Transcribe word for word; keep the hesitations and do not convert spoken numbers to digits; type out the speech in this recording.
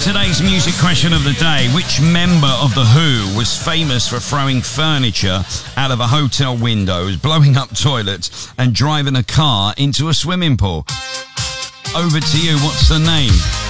today's music question of the day. Which member of The Who was famous for throwing furniture out of a hotel windows, blowing up toilets and driving a car into a swimming pool? Over to you. What's the name?